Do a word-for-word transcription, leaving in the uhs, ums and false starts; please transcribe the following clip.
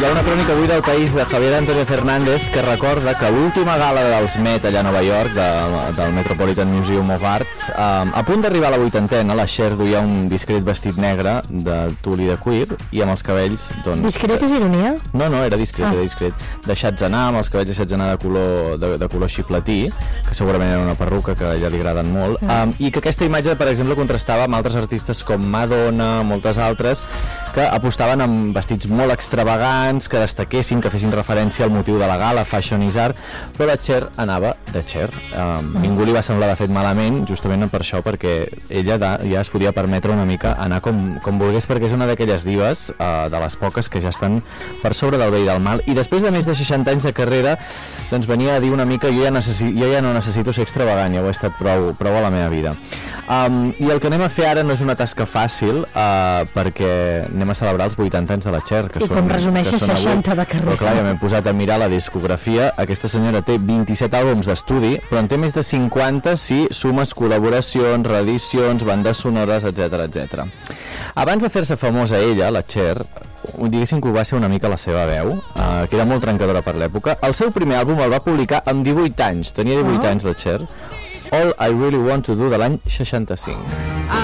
Hi ha una crònica avui del País de Javier Antonio Fernández que recorda que l'última gala dels Met allà a Nova York, de, del Metropolitan Museum of Arts, eh, a punt d'arribar a la vuitantena, la Cher duia un discret vestit negre de tul i de cuir i amb els cabells... Doncs, discret és ironia? No, no, era discret, ah. era discret. Deixats anar, amb els cabells deixats anar de color, de, de color xipletí, que segurament era una perruca que a ella li agraden molt, ah. um, i que aquesta imatge, per exemple, contrastava amb altres artistes com Madonna, moltes altres, que apostaven amb vestits molt extravagants, que destaquessin, que fessin referència al motiu de la gala, fashion is art, però la Cher anava de Cher. Um, ningú li va semblar de fet malament, justament per això, perquè ella da, ja es podia permetre una mica anar com, com volgués, perquè és una d'aquelles divas, uh, de les poques que ja estan per sobre del bé i del mal, i després de més de seixanta anys de carrera, doncs venia a dir una mica jo ja, necessi, jo ja no necessito ser extravagant, ja ho he estat prou, prou a la meva vida. Um, I el que anem a fer ara no és una tasca fàcil, uh, perquè anem a celebrar els vuitanta anys de la Cher, que I són, com resumeixes seixanta de carrera. Però clar, ja m'he posat a mirar la discografia. Aquesta senyora té vint-i-set àlbums d'estudi, però en té més de cinquanta si sumes col·laboracions, reedicions, bandes sonores, etcètera, etcètera. Abans de fer-se famosa ella, la Cher, diguéssim que ho va ser una mica la seva veu, uh, que era molt trencadora per l'època. El seu primer àlbum el va publicar amb divuit anys, tenia divuit oh. anys la Cher, All I Really Want to Do, de l'any seixanta-cinc.